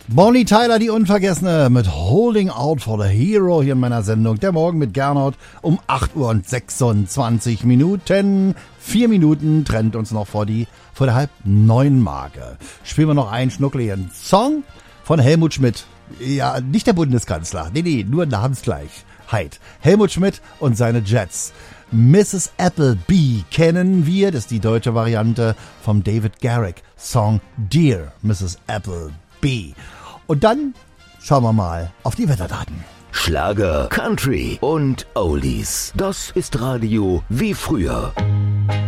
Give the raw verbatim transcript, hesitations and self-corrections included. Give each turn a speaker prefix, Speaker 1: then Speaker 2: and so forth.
Speaker 1: Bonnie Tyler, die Unvergessene, mit Holding Out for the Hero hier in meiner Sendung. Der Morgen mit Gernot um acht Uhr und sechsundzwanzig Minuten. Vier Minuten trennt uns noch vor, die, vor der halb neun Marke. Spielen wir noch einen schnuckeligen Song von Helmut Schmidt. Ja, nicht der Bundeskanzler. Nee, nee, nur Namensgleichheit. Helmut Schmidt und seine Jets. Misses Appleby kennen wir. Das ist die deutsche Variante vom David Garrick Song Dear Misses Appleby. Und dann schauen wir mal auf die Wetterdaten.
Speaker 2: Schlager, Country und Oldies. Das ist Radio wie früher.